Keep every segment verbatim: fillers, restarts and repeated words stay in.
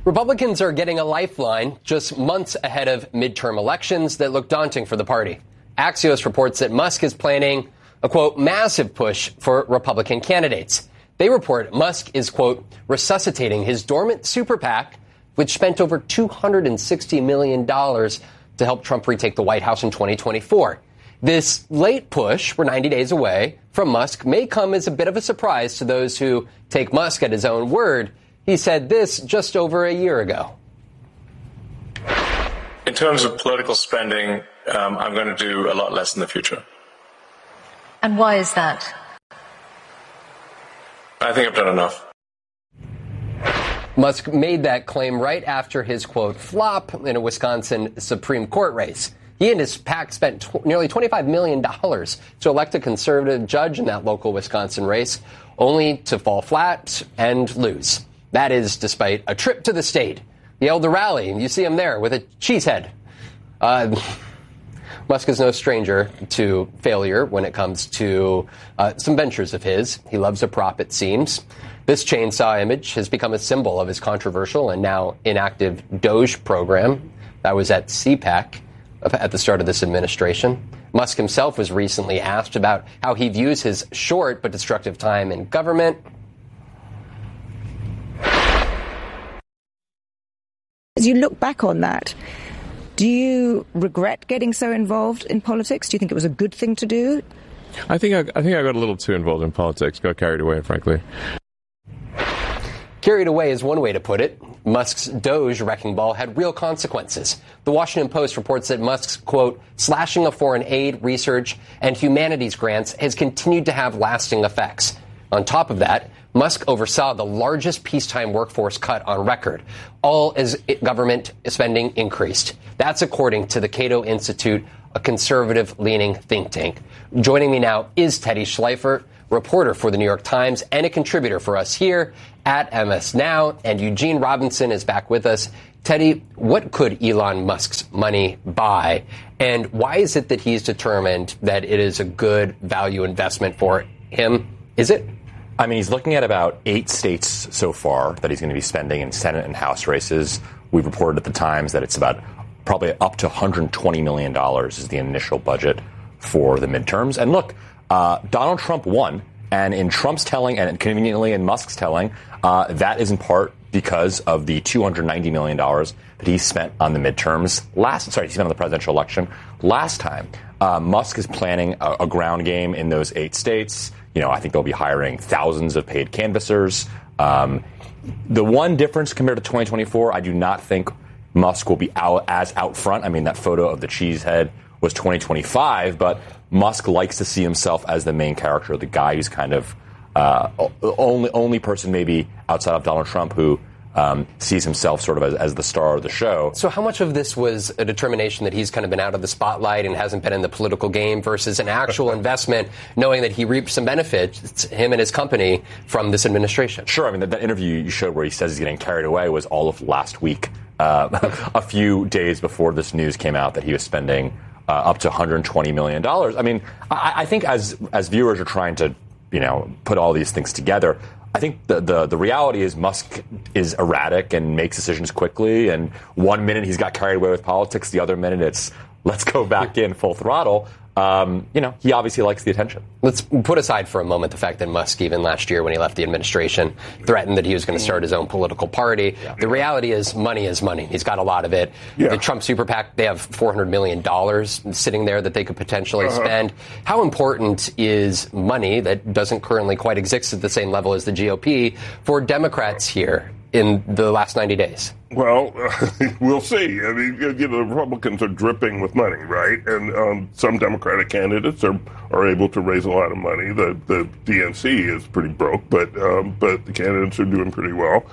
Republicans are getting a lifeline just months ahead of midterm elections that look daunting for the party. Axios reports that Musk is planning a, quote, massive push for Republican candidates. They report Musk is, quote, resuscitating his dormant super PAC, which spent over two hundred sixty million dollars to help Trump retake the White House in twenty twenty-four. This late push, we're ninety days away from Musk, may come as a bit of a surprise to those who take Musk at his own word. He said this just over a year ago. In terms of political spending, um, I'm going to do a lot less in the future. And why is that? I think I've done enough. Musk made that claim right after his, quote, flop in a Wisconsin Supreme Court race. He and his PAC spent tw- nearly twenty-five million dollars to elect a conservative judge in that local Wisconsin race, only to fall flat and lose. That is despite a trip to the state. He held a rally, and you see him there with a cheese head. Uh, Musk is no stranger to failure when it comes to uh, some ventures of his. He loves a prop, it seems. This chainsaw image has become a symbol of his controversial and now inactive Doge program. That was at C PAC at the start of this administration. Musk himself was recently asked about how he views his short but destructive time in government. As you look back on that, do you regret getting so involved in politics? Do you think it was a good thing to do? I think I, I think I got a little too involved in politics, got carried away, frankly. Carried away is one way to put it. Musk's Doge wrecking ball had real consequences. The Washington Post reports that Musk's, quote, slashing of foreign aid, research, and humanities grants has continued to have lasting effects. On top of that, Musk oversaw the largest peacetime workforce cut on record, all as government spending increased. That's according to the Cato Institute, a conservative-leaning think tank. Joining me now is Teddy Schleifer, reporter for the New York Times and a contributor for us here at M S Now. And Eugene Robinson is back with us. Teddy, what could Elon Musk's money buy? And why is it that he's determined that it is a good value investment for him? Is it? I mean, he's looking at about eight states so far that he's going to be spending in Senate and House races. We've reported at the Times that it's about probably up to one hundred twenty million dollars is the initial budget for the midterms. And look, uh, Donald Trump won. And in Trump's telling, and conveniently in Musk's telling, uh, that is in part because of the two hundred ninety million dollars that he spent on the midterms last, sorry, he spent on the presidential election last time. Uh, Musk is planning a, a ground game in those eight states. You know, I think they'll be hiring thousands of paid canvassers. Um, the one difference compared to twenty twenty-four, I do not think Musk will be out as out front. I mean, that photo of the cheese head was twenty twenty-five, but Musk likes to see himself as the main character, the guy who's kind of uh, only only person maybe outside of Donald Trump who um, sees himself sort of as, as the star of the show. So how much of this was a determination that he's kind of been out of the spotlight and hasn't been in the political game versus an actual investment, knowing that he reaped some benefits, him and his company, from this administration? Sure. I mean, that, that interview you showed where he says he's getting carried away was all of last week, uh, a few days before this news came out that he was spending uh, up to one hundred twenty million dollars. I mean, I, I think as as viewers are trying to, you know, put all these things together, I think the, the, the reality is Musk is erratic and makes decisions quickly. And one minute he's got carried away with politics. The other minute it's let's go back in full throttle. Um, you know, he obviously likes the attention. Let's put aside for a moment the fact that Musk, even last year when he left the administration, threatened that he was going to start his own political party. Yeah. The reality is money is money. He's got a lot of it. Yeah. The Trump Super PAC, they have four hundred million dollars sitting there that they could potentially uh-huh. spend. How important is money that doesn't currently quite exist at the same level as the G O P for Democrats here in the last ninety days? Well, uh, we'll see. I mean, you know, the Republicans are dripping with money, right? And um, some Democratic candidates are, are able to raise a lot of money. The the D N C is pretty broke, but um, but the candidates are doing pretty well.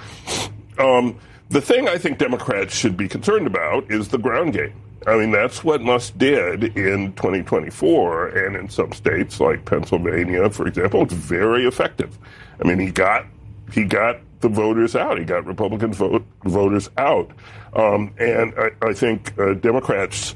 Um, the thing I think Democrats should be concerned about is the ground game. I mean, that's what Musk did in twenty twenty-four, and in some states like Pennsylvania, for example, it's very effective. I mean, he got he got. the voters out. He got Republican vote, voters out. Um, and I, I think uh, Democrats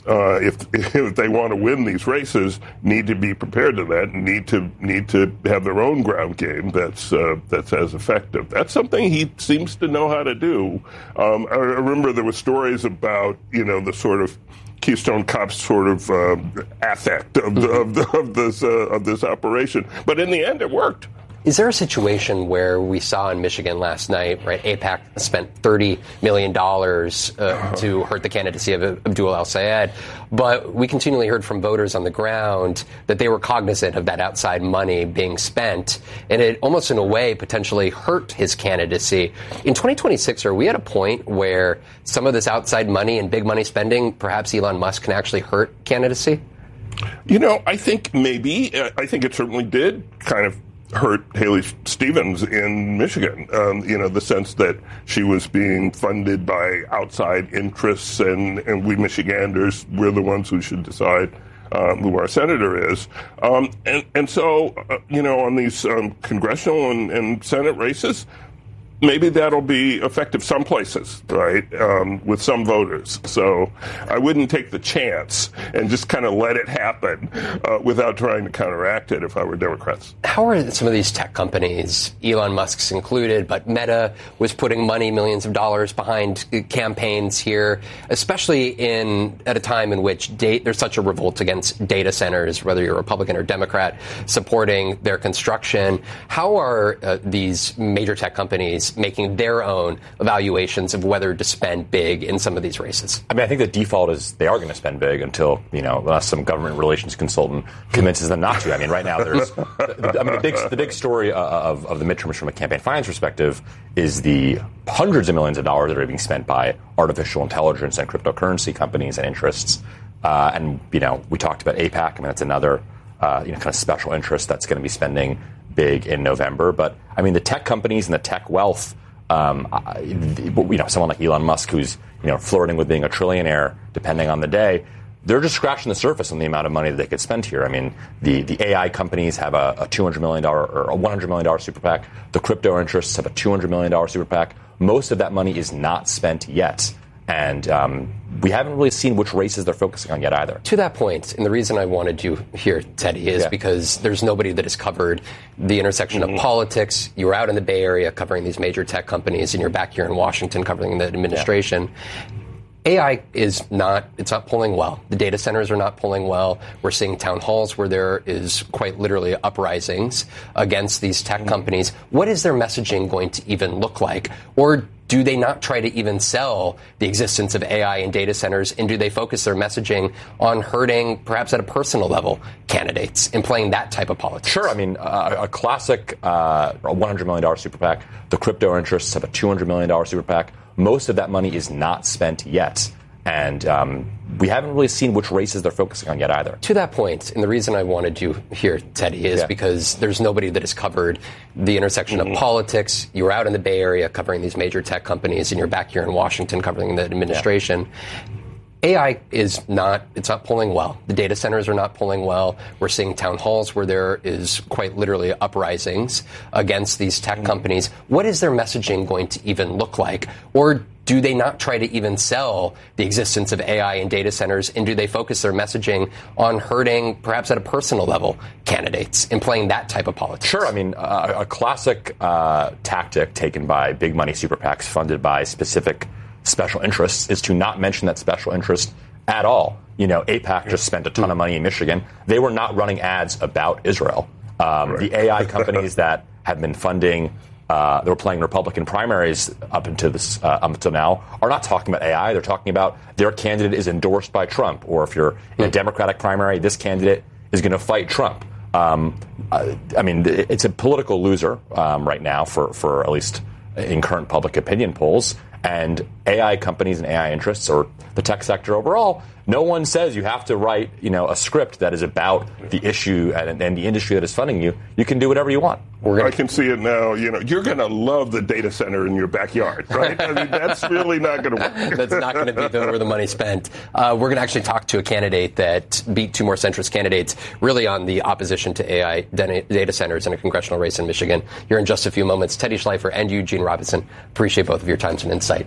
uh, if if they want to win these races, need to be prepared to that, and need to need to have their own ground game that's uh, that's as effective. That's something he seems to know how to do. Um, I remember there were stories about you know the sort of Keystone Cops sort of uh, affect of, the, of, the, of this uh, of this operation, but in the end, it worked. Is there a situation where we saw in Michigan last night, right, AIPAC spent thirty million dollars uh, to hurt the candidacy of Abdul El-Sayed, but we continually heard from voters on the ground that they were cognizant of that outside money being spent, and it almost in a way potentially hurt his candidacy. In twenty twenty-six, are we at a point where some of this outside money and big money spending, perhaps Elon Musk, can actually hurt candidacy? You know, I think maybe. I think it certainly did kind of hurt Haley Stevens in Michigan, um, you know, the sense that she was being funded by outside interests, and, and we Michiganders, we're the ones who should decide um, who our senator is. Um, and, and so, uh, you know, on these um, congressional and, and Senate races, maybe that'll be effective some places, right, um, with some voters. So I wouldn't take the chance and just kind of let it happen uh, without trying to counteract it if I were Democrats. How are some of these tech companies, Elon Musk's included, but Meta was putting money, millions of dollars behind campaigns here, especially in at a time in which date, there's such a revolt against data centers, whether you're Republican or Democrat, supporting their construction. How are uh, these major tech companies making their own evaluations of whether to spend big in some of these races? I mean, I think the default is they are going to spend big until, you know, unless some government relations consultant convinces them not to. I mean, right now there's, I mean, the big, the big story of, of the midterms from a campaign finance perspective is the hundreds of millions of dollars that are being spent by artificial intelligence and cryptocurrency companies and interests. Uh, and, you know, we talked about AIPAC. I mean, that's another, uh, you know, kind of special interest that's going to be spending big in November. But I mean, the tech companies and the tech wealth, um, you know, someone like Elon Musk, who's, you know, flirting with being a trillionaire, depending on the day, they're just scratching the surface on the amount of money that they could spend here. I mean, the, the A I companies have a, a two hundred million dollars or a one hundred million dollars super PAC. The crypto interests have a two hundred million dollars super PAC. Most of that money is not spent yet. And um, we haven't really seen which races they're focusing on yet either. To that point, and the reason I wanted you here, Teddy, is yeah. because there's nobody that has covered the intersection mm-hmm. of politics. You were out in the Bay Area covering these major tech companies, and you're back here in Washington covering the administration. Yeah. A I is not, it's not polling well. The data centers are not polling well. We're seeing town halls where there is quite literally uprisings against these tech mm-hmm. companies. What is their messaging going to even look like? Or do they not try to even sell the existence of A I and data centers, and do they focus their messaging on hurting, perhaps at a personal level, candidates and playing that type of politics? Sure. I mean, uh, a classic uh, one hundred million dollars super PAC, the crypto interests have a two hundred million dollars super PAC. Most of that money is not spent yet. And um, we haven't really seen which races they're focusing on yet either. To that point, and the reason I wanted you here, Teddy, is yeah. because there's nobody that has covered the intersection mm-hmm. of politics. You were out in the Bay Area covering these major tech companies, and you're back here in Washington covering the administration. Yeah. A I is not, it's not polling well. The data centers are not polling well. We're seeing town halls where there is quite literally uprisings against these tech mm-hmm. companies. What is their messaging going to even look like? Or do they not try to even sell the existence of A I and data centers, and do they focus their messaging on hurting, perhaps at a personal level, candidates and playing that type of politics? Sure. I mean, uh, a classic uh, tactic taken by big money super PACs funded by specific special interests is to not mention that special interest at all. You know, AIPAC just spent a ton of money in Michigan. They were not running ads about Israel. Um, right. The A I companies that have been funding Uh, they were playing Republican primaries up until this, uh, up until now, are not talking about A I. They're talking about their candidate is endorsed by Trump, or if you're in a Democratic primary, this candidate is going to fight Trump. Um, I, I mean, it's a political loser um, right now for, for at least in current public opinion polls. And A I companies and A I interests, or the tech sector overall, no one says you have to write, you know, a script that is about the issue and, and the industry that is funding you. You can do whatever you want. We're gonna I can see it now. You know, you're going to love the data center in your backyard, right? I mean, that's really not going to work. That's not going to be the, where the money's spent. Uh, we're going to actually talk to a candidate that beat two more centrist candidates, really on the opposition to A I data centers in a congressional race in Michigan. Here in just a few moments, Teddy Schleifer and Eugene Robinson. Appreciate both of your times and insight. And up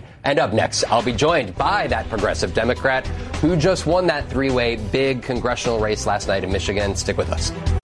Up next, I'll be joined by that progressive Democrat who just won that three-way big congressional race last night in Michigan. Stick with us.